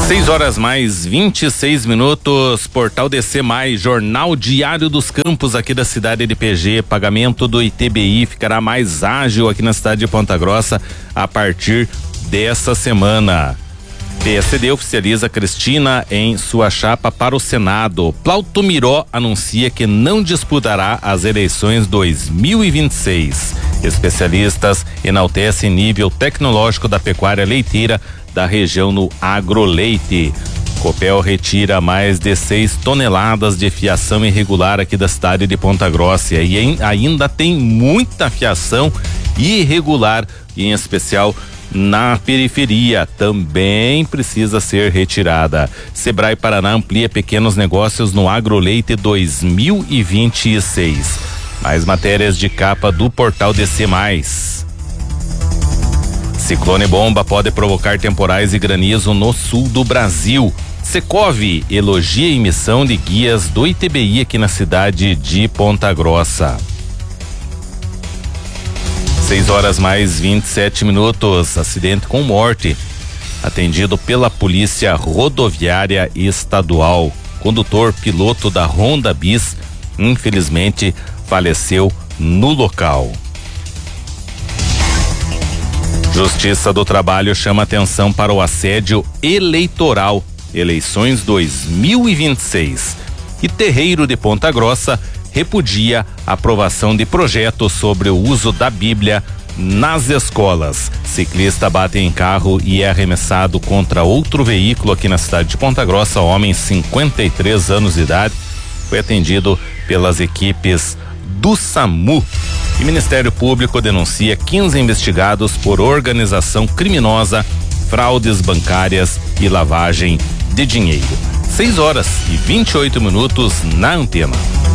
6h mais 26 minutos, Portal DC+, Jornal Diário dos Campos aqui da cidade de PG. Pagamento do ITBI ficará mais ágil aqui na cidade de Ponta Grossa a partir dessa semana. PSD oficializa Cristina em sua chapa para o Senado. Plauto Miró anuncia que não disputará as eleições 2026. Especialistas enaltecem nível tecnológico da pecuária leiteira da região no agroleite. Copel retira mais de 6 toneladas de fiação irregular aqui da cidade de Ponta Grossa e ainda tem muita fiação irregular, em especial na periferia, também precisa ser retirada. Sebrae Paraná amplia pequenos negócios no agroleite 2026. Mais matérias de capa do Portal DC+. Ciclone bomba pode provocar temporais e granizo no sul do Brasil. Secov elogia a emissão de guias do ITBI aqui na cidade de Ponta Grossa. 6h mais 27 minutos. Acidente com morte. Atendido pela Polícia Rodoviária Estadual. Condutor piloto da Honda Bis, infelizmente, faleceu no local. Justiça do Trabalho chama atenção para o assédio eleitoral. Eleições 2026. E Terreiro de Ponta Grossa repudia a aprovação de projetos sobre o uso da Bíblia nas escolas. Ciclista bate em carro e é arremessado contra outro veículo aqui na cidade de Ponta Grossa. Homem, 53 anos de idade, foi atendido pelas equipes do SAMU. E Ministério Público denuncia 15 investigados por organização criminosa, fraudes bancárias e lavagem de dinheiro. 6h28 na Antena.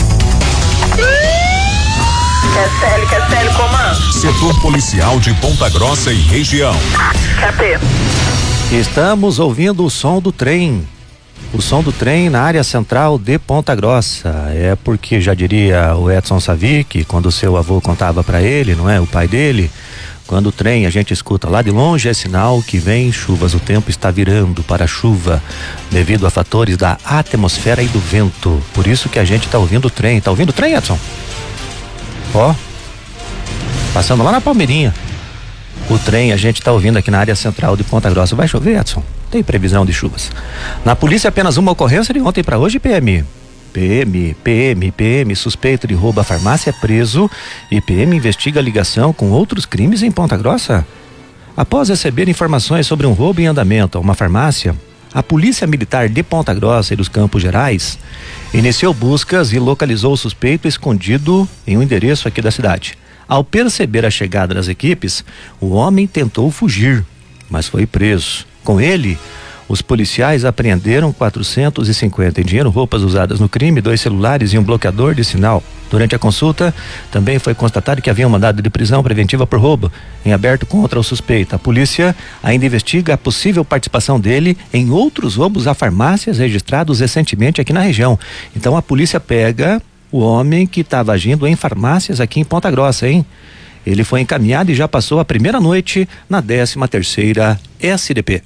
Quer comando. Setor Policial de Ponta Grossa e região. Cadê? Estamos ouvindo o som do trem. O som do trem na área central de Ponta Grossa. É porque, já diria o Edson Savic, quando o seu avô contava para ele, não é? O pai dele, quando o trem a gente escuta lá de longe, é sinal que vem chuvas. O tempo está virando para chuva devido a fatores da atmosfera e do vento. Por isso que a gente está ouvindo o trem. Tá ouvindo o trem, Edson? Ó, passando lá na Palmeirinha. O trem a gente está ouvindo aqui na área central de Ponta Grossa. Vai chover, Edson? Tem previsão de chuvas. Na polícia, apenas uma ocorrência de ontem para hoje, PM. PM, suspeito de roubo à farmácia é preso e PM investiga a ligação com outros crimes em Ponta Grossa. Após receber informações sobre um roubo em andamento a uma farmácia, a Polícia Militar de Ponta Grossa e dos Campos Gerais iniciou buscas e localizou o suspeito escondido em um endereço aqui da cidade. Ao perceber a chegada das equipes, o homem tentou fugir, mas foi preso. Com ele, os policiais apreenderam 450 em dinheiro, roupas usadas no crime, 2 celulares e um bloqueador de sinal. Durante a consulta, também foi constatado que havia um mandado de prisão preventiva por roubo em aberto contra o suspeito. A polícia ainda investiga a possível participação dele em outros roubos a farmácias registrados recentemente aqui na região. Então a polícia pega o homem que estava agindo em farmácias aqui em Ponta Grossa, hein? Ele foi encaminhado e já passou a primeira noite na 13ª SDP.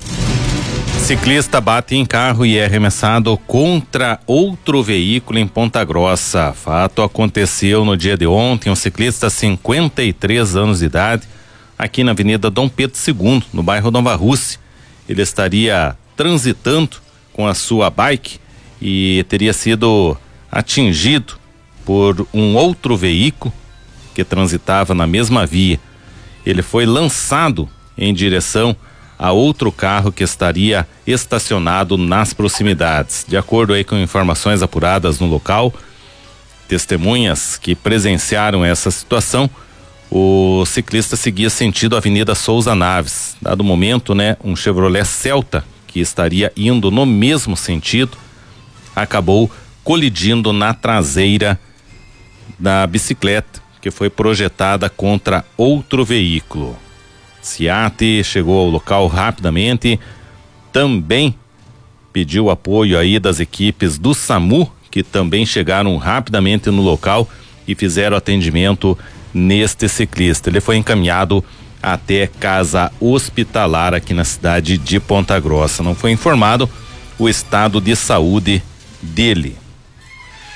Ciclista bate em carro e é arremessado contra outro veículo em Ponta Grossa. Fato aconteceu no dia de ontem. Um ciclista, 53 anos de idade, aqui na Avenida Dom Pedro II, no bairro Nova Rússia. Ele estaria transitando com a sua bike e teria sido atingido por um outro veículo que transitava na mesma via. Ele foi lançado em direção a outro carro que estaria estacionado nas proximidades. De acordo aí com informações apuradas no local, testemunhas que presenciaram essa situação, o ciclista seguia sentido Avenida Souza Naves. Dado o momento, um Chevrolet Celta que estaria indo no mesmo sentido acabou colidindo na traseira da bicicleta, que foi projetada contra outro veículo. SEAT chegou ao local rapidamente, também pediu apoio aí das equipes do SAMU, que também chegaram rapidamente no local e fizeram atendimento neste ciclista. Ele foi encaminhado até casa hospitalar aqui na cidade de Ponta Grossa. Não foi informado o estado de saúde dele.